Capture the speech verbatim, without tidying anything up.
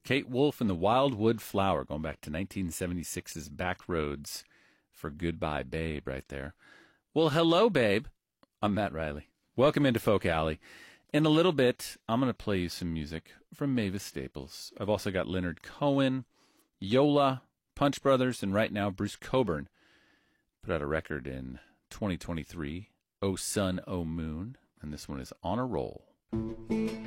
Kate Wolf and the Wildwood Flower, going back to nineteen seventy-six's Back Roads for Goodbye Babe right there. Well, hello, babe. I'm Matt Riley. Welcome into Folk Alley. In a little bit, I'm going to play you some music from Mavis Staples. I've also got Leonard Cohen, Yola, Punch Brothers, and right now Bruce Cockburn put out a record in twenty twenty-three, Oh Sun, Oh Moon, and this one is On a Roll.